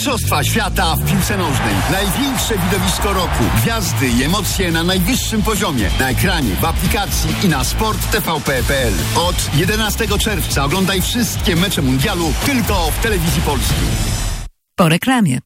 Mistrzostwa Świata w piłce nożnej. Największe widowisko roku. Gwiazdy i emocje na najwyższym poziomie. Na ekranie, w aplikacji i na sporttvp.pl. Od 11 czerwca oglądaj wszystkie mecze mundialu tylko w Telewizji Polskiej. Po reklamie.